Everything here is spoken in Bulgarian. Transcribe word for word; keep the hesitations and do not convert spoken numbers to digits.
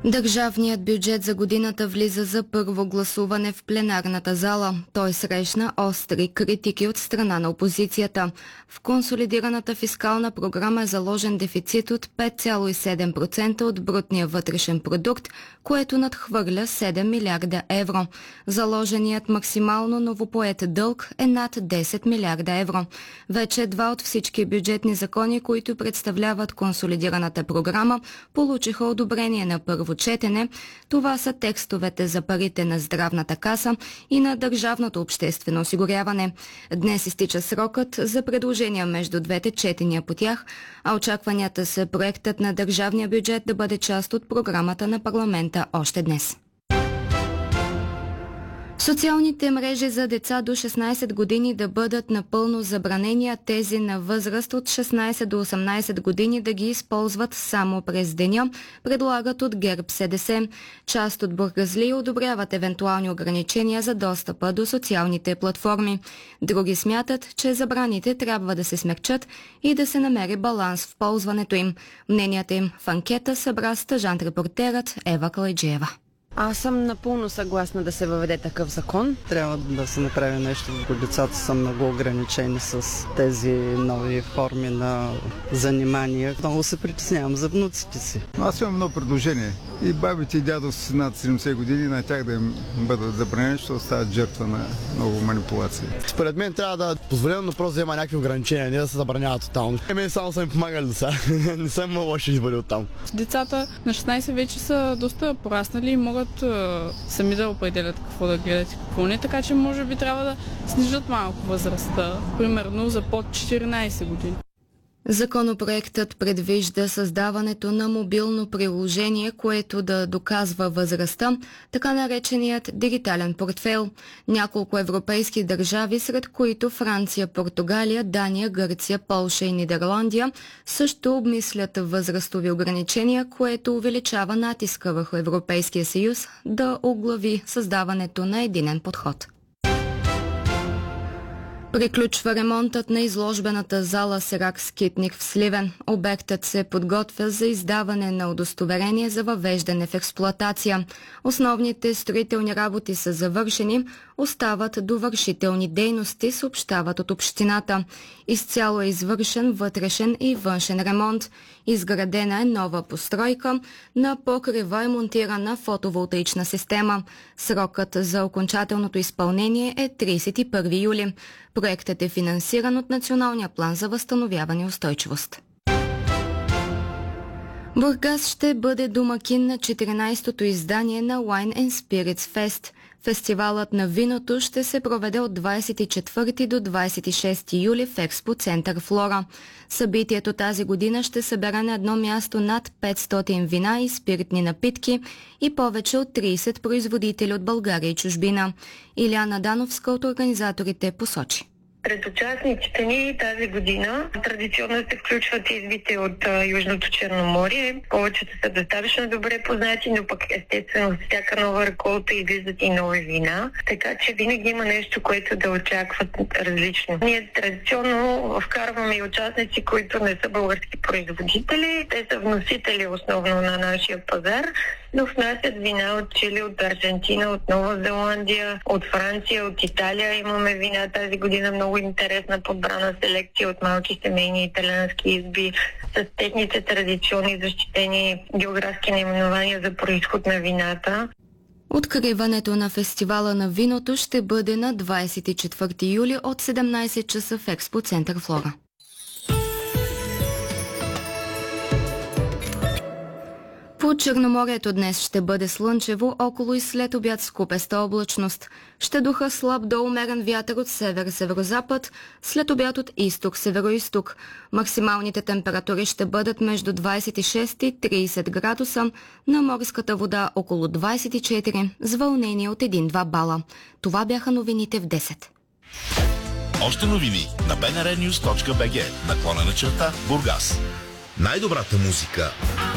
Държавният бюджет за годината влиза за първо гласуване в пленарната зала. Той срещна остри критики от страна на опозицията. В консолидираната фискална програма е заложен дефицит от пет цяло и седем процента от брутния вътрешен продукт, което надхвърля седем милиарда евро. Заложеният максимално новопоет дълг е над десет милиарда евро. Вече два от всички бюджетни закони, които представляват консолидираната програма, получиха одобрение на първо четене. Това са текстовете за парите на здравната каса и на държавното обществено осигуряване. Днес изтича срокът за предложения между двете четения по тях, а очакванията са проектът на държавния бюджет да бъде част от програмата на парламента още днес. Социалните мрежи за деца до шестнайсет години да бъдат напълно забранени, а тези на възраст от шестнайсет до осемнайсет години да ги използват само през деня, предлагат от ГЕРБ-СДС. Част от бургазлии одобряват евентуални ограничения за достъпа до социалните платформи. Други смятат, че забраните трябва да се смекчат и да се намери баланс в ползването им. Мненията им в анкета събра стъжант-репортерът Ева Калайджиева. Аз съм напълно съгласна да се въведе такъв закон. Трябва да се направи нещо. Децата са много ограничени с тези нови форми на занимания. Много се притеснявам за внуците си. Аз имам много предложение. И бабите и дядовци над седемдесет години, на тях да им бъдат забранени, защото стават жертва на много манипулации. Според мен трябва да позволено, но просто да има някакви ограничения, не да се забраняват тотално. Мен само са ми помагали деца. Не съм имал лоши избори оттам. Децата на шестнайсет вече са доста пораснали и могат сами да определят какво да гледат и какво не, така че може би трябва да снижат малко възрастта, примерно за под четиринайсет години. Законопроектът предвижда създаването на мобилно приложение, което да доказва възрастта, така нареченият дигитален портфейл. Няколко европейски държави, сред които Франция, Португалия, Дания, Гърция, Полша и Нидерландия, също обмислят възрастови ограничения, което увеличава натиска върху Европейския съюз да оглави създаването на единен подход. Приключва ремонтът на изложбената зала Сирак Скитник в Сливен. Обектът се подготвя за издаване на удостоверение за въвеждане в експлоатация. Основните строителни работи са завършени, остават довършителни дейности, съобщават от общината. Изцяло е извършен вътрешен и външен ремонт. Изградена е нова постройка, на покрива е монтирана фотоволтаична система. Срокът за окончателното изпълнение е трийсет и първи юли. Проектът е финансиран от Националния план за възстановяване и устойчивост. Бургас ще бъде домакин на четиринайсетото издание на Wine and Spirits Fest. Фестивалът на виното ще се проведе от двайсет и четвърти до двайсет и шести юли в Експо Център Флора. Събитието тази година ще събере на едно място над петстотин вина и спиртни напитки и повече от трийсет производители от България и чужбина. Илияна Дановска от организаторите посочи. Пред участниците ни тази година традиционно се включват избите от а, Южното Черноморие. Повечето са достатъчно добре познати, но пък естествено с всяка нова реколта излизат и нови вина. Така че винаги има нещо, което да очакват различно. Ние традиционно вкарваме и участници, които не са български производители. Те са вносители основно на нашия пазар, но внасят вина от Чили, от Аржентина, от Нова Зеландия, от Франция, от Италия. Имаме вина тази година, много интересна подбрана селекция от малки семейни италиански изби с техните традиционни защитени географски наименования за произход на вината. Откриването на фестивала на виното ще бъде на двайсет и четвърти юли от седемнайсет часа в Експо Център Флора. По Черноморието днес ще бъде слънчево, около и след обяд с купеста облачност. Ще духа слаб до умерен вятър от север-северозапад, след обяд от изток-североизток. Максималните температури ще бъдат между двайсет и шест и трийсет градуса, на морската вода около двайсет и четири, с вълнение от един-два бала. Това бяха новините в десет. Още новини на би ен ар нюз точка би джи, наклона на черта Бургас. Най-добрата музика